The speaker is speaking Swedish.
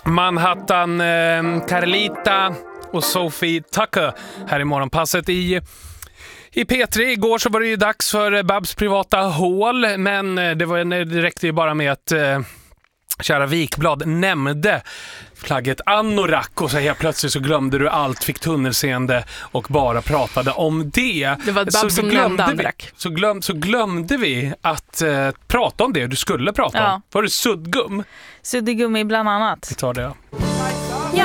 Manhattan, Carlita och Sophie Tucker här i morgonpasset i P3. Igår så var det ju dags för Babs privata hål, men det räckte ju bara med att kära Vikblad nämnde flagget anorak och så helt plötsligt så glömde du allt, fick tunnelseende och bara pratade om det. Det var Babs som nämnde anorak. Så glömde vi att prata om det du skulle prata om. Var det suddgum? Suddgummi bland annat. Vi tar det.